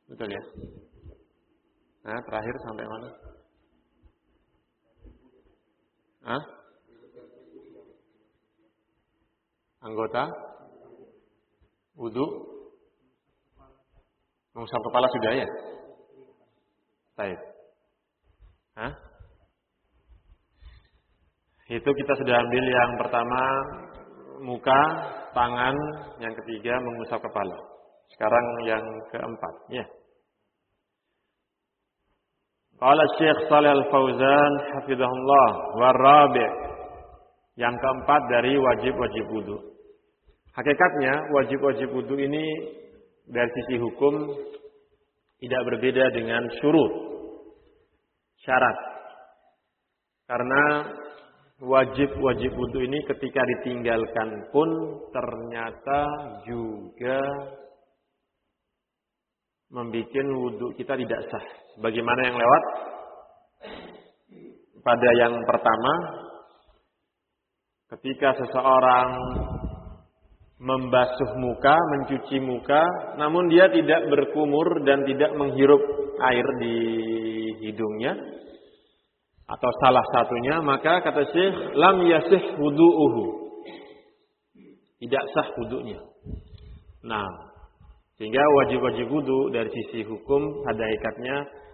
Betul ya? Nah, terakhir sampai mana? Hah? Anggota wudu mengusap kepala sudah ya? Baik. Hah? Itu kita sudah ambil yang pertama muka, tangan, yang ketiga mengusap kepala. Sekarang yang keempat, ya. Qala Syekh Shalih Al-Fauzan hafizahullah warabi'. Yang keempat dari wajib-wajib wudu. Hakikatnya wajib-wajib wudu ini dari sisi hukum tidak berbeda dengan syurut, syarat. Karena wajib-wajib wudu ini ketika ditinggalkan pun ternyata juga membuat wudu kita tidak sah. Bagaimana yang lewat pada yang pertama, ketika seseorang membasuh muka, mencuci muka, namun dia tidak berkumur dan tidak menghirup air di hidungnya, atau salah satunya, maka kata Syekh, lam yasih wudu'uhu. Tidak sah wudu'nya. Nah, sehingga wajib-wajib wudu dari sisi hukum pada hakikatnya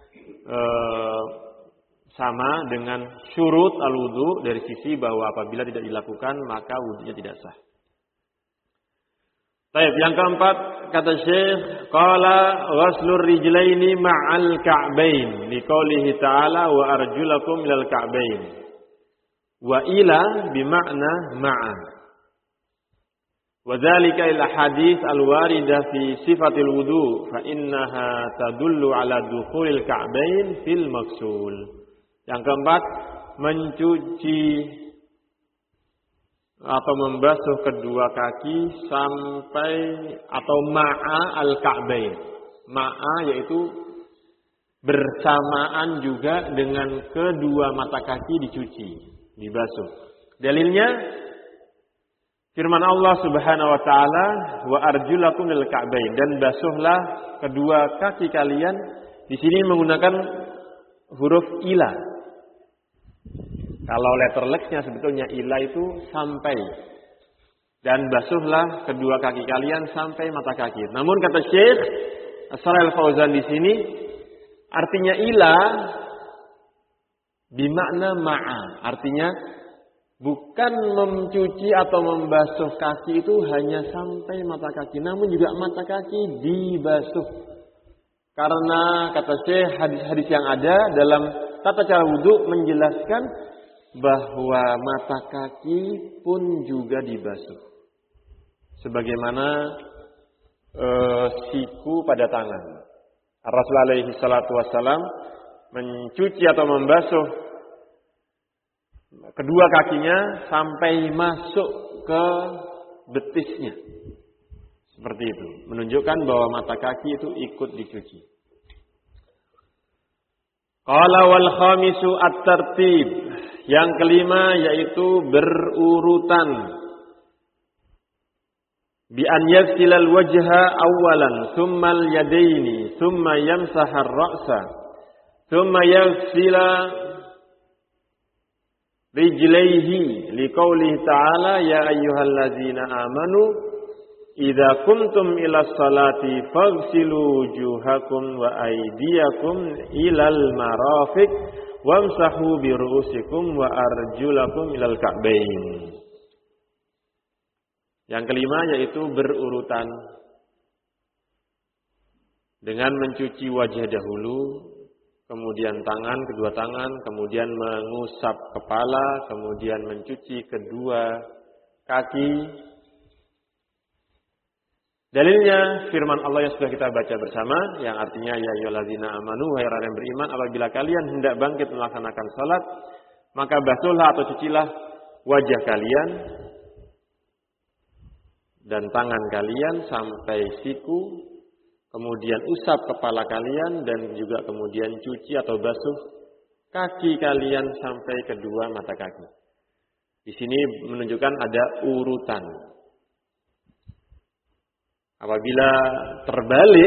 sama dengan syurut al-wudu dari sisi bahwa apabila tidak dilakukan maka wudunya tidak sah. Baik, yang keempat kata Syekh, qala ghaslur rijlaini ma'al ka'bain liqaulihi ta'ala wa arjulakum ilal ka'bain. Wa ila bima'na ma'a. Wa dzalika ila hadits al-waridah fi sifatil wudu fa innaha tadullu ala dukhulil ka'bain fil maksul. Yang keempat, mencuci atau membasuh kedua kaki sampai atau ma'a al-ka'bain. Ma'a yaitu bersamaan juga dengan kedua mata kaki dicuci, dibasuh. Dalilnya firman Allah Subhanahu wa taala, wa arjulakum lil ka'bain, dan basuhlah kedua kaki kalian. Di sini menggunakan huruf ila. Kalau letter X-nya sebetulnya ila itu sampai. Dan basuhlah kedua kaki kalian sampai mata kaki. Namun kata Syekh Shalih Al-Fauzan di sini artinya ila bimakna ma'a. Artinya bukan mencuci atau membasuh kaki itu hanya sampai mata kaki, namun juga mata kaki dibasuh. Karena kata Syekh hadis-hadis yang ada dalam tata cara wudu menjelaskan bahwa mata kaki pun juga dibasuh. Sebagaimana siku pada tangan. Rasulullah alaihi salatu wassalam mencuci atau membasuh kedua kakinya sampai masuk ke betisnya. Seperti itu. Menunjukkan bahwa mata kaki itu ikut dicuci. Qala wal khamisu at-tartib. Yang kelima yaitu berurutan. Bi an yaghsilal wajha awwalan, thumma al-yadaini, thumma yamsaha ar-ra'sa, thumma yaghsila rijlaihi liqaulihi ta'ala ya ayyuhallazina amanu idza kuntum ila sholati faghsilu wujuhakum wa aydiyakum ilal marafiq wamsahu bi ru'usikum wa arjulakum ilal ka'bain. Yang kelima yaitu berurutan dengan mencuci wajah dahulu, kemudian tangan, kedua tangan, kemudian mengusap kepala, kemudian mencuci kedua kaki. Dalilnya firman Allah yang sudah kita baca bersama, yang artinya ya ayyuhallazina amanu, wahai orang yang beriman, apabila kalian hendak bangkit melaksanakan salat, maka basuhlah atau cucilah wajah kalian dan tangan kalian sampai siku, kemudian usap kepala kalian dan juga kemudian cuci atau basuh kaki kalian sampai kedua mata kaki. Di sini menunjukkan ada urutan. Apabila terbalik